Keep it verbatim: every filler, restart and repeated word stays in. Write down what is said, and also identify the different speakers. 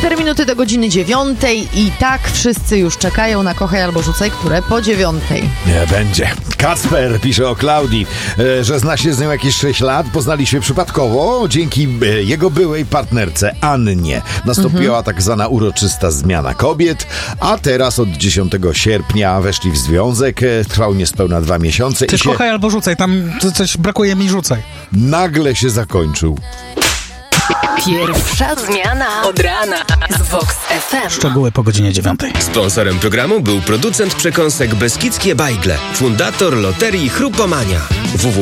Speaker 1: cztery minuty do godziny dziewiątej i tak wszyscy już czekają na Kochaj albo Rzucaj, które po dziewiątej.
Speaker 2: Nie będzie. Kacper pisze o Klaudii, że zna się z nią jakieś sześć lat. Poznali się przypadkowo dzięki jego byłej partnerce Annie. Nastąpiła mhm. tak zwana uroczysta zmiana kobiet, a teraz od dziesiątego sierpnia weszli w związek. Trwał niespełna dwa miesiące.
Speaker 3: Ty
Speaker 2: i się...
Speaker 3: Kochaj albo Rzucaj, tam coś brakuje mi, rzucaj.
Speaker 2: Nagle się zakończył.
Speaker 4: Pierwsza zmiana od rana z Vox F M.
Speaker 3: Szczegóły po godzinie dziewiątej.
Speaker 5: Sponsorem programu był producent przekąsek Beskidzkie Bajgle, fundator loterii Chrupomania. w w w